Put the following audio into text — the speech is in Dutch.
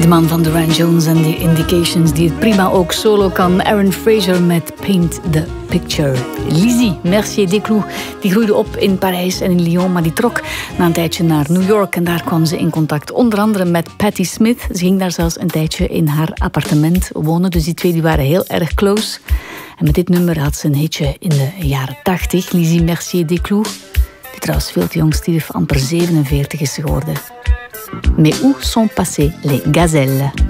De man van Duran Jones en The Indications, die het prima ook solo kan. Aaron Fraser met Paint the Picture. Lizzie Mercier-Desclous, die groeide op in Parijs en in Lyon, maar die trok na een tijdje naar New York. En daar kwam ze in contact onder andere met Patti Smith. Ze ging daar zelfs een tijdje in haar appartement wonen. Dus die twee die waren heel erg close. En met dit nummer had ze een hitje in de jaren 80. Lizzie Mercier-Desclous, die trouwens veel te jong stierf, amper 47 is geworden. Mais où sont passées les gazelles?